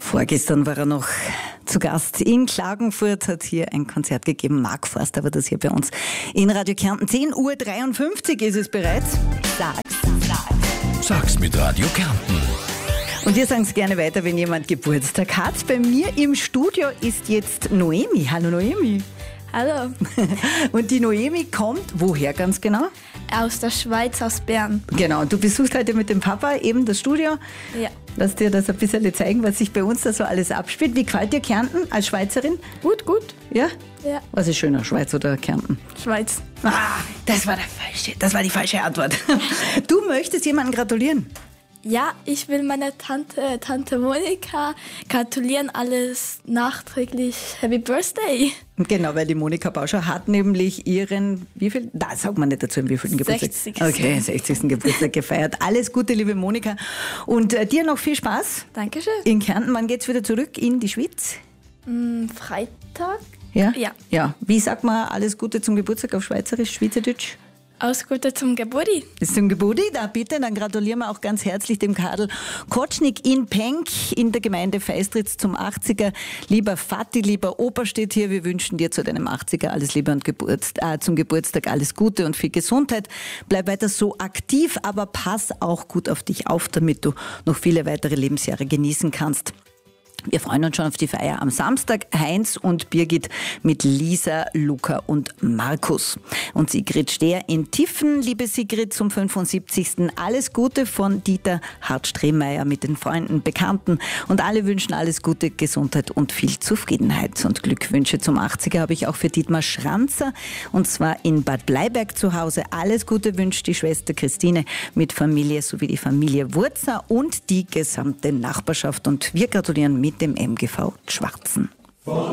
Vorgestern war er noch zu Gast in Klagenfurt, hat hier ein Konzert gegeben. Mark Forster war das hier bei uns in Radio Kärnten. 10:53 Uhr ist es bereits. Sag's mit Radio Kärnten. Und wir sagen es gerne weiter, wenn jemand Geburtstag hat. Bei mir im Studio ist jetzt Noemi. Hallo Noemi. Hallo. Und die Noemi kommt woher ganz genau? Aus der Schweiz, aus Bern. Genau, du besuchst heute mit dem Papa eben das Studio. Ja. Lass dir das ein bisschen zeigen, was sich bei uns da so alles abspielt. Wie gefällt dir Kärnten als Schweizerin? Gut. Ja? Ja. Was ist schöner, Schweiz oder Kärnten? Schweiz. Das war die falsche Antwort. Du möchtest jemandem gratulieren? Ja, ich will meiner Tante Monika gratulieren, alles nachträglich. Happy Birthday. Genau, weil die Monika Bauscher hat nämlich ihren, sagt man nicht dazu, im wievielten Geburtstag? 60. Okay, 60. Geburtstag gefeiert. Alles Gute, liebe Monika. Und dir noch viel Spaß. Dankeschön. In Kärnten, wann geht's wieder zurück in die Schweiz? Freitag? Ja? Ja. Wie sagt man alles Gute zum Geburtstag auf Schweizerisch, Schweizerdeutsch? Alles Gute zum Geburtstag. Bis zum Geburtstag, da bitte, dann gratulieren wir auch ganz herzlich dem Kadel Kotschnik in Penk in der Gemeinde Feistritz zum 80er. Lieber Vati, lieber Opa steht hier, wir wünschen dir zu deinem 80er alles Liebe und zum Geburtstag alles Gute und viel Gesundheit. Bleib weiter so aktiv, aber pass auch gut auf dich auf, damit du noch viele weitere Lebensjahre genießen kannst. Wir freuen uns schon auf die Feier am Samstag. Heinz und Birgit mit Lisa, Luca und Markus. Und Sigrid Stehr in Tiffen, liebe Sigrid, zum 75. Alles Gute von Dieter Hart-Strehmeier mit den Freunden, Bekannten. Und alle wünschen alles Gute, Gesundheit und viel Zufriedenheit. Und Glückwünsche zum 80er habe ich auch für Dietmar Schranzer. Und zwar in Bad Bleiberg zu Hause. Alles Gute wünscht die Schwester Christine mit Familie sowie die Familie Wurzer und die gesamte Nachbarschaft. Und wir gratulieren mit dem MGV Schwarzen.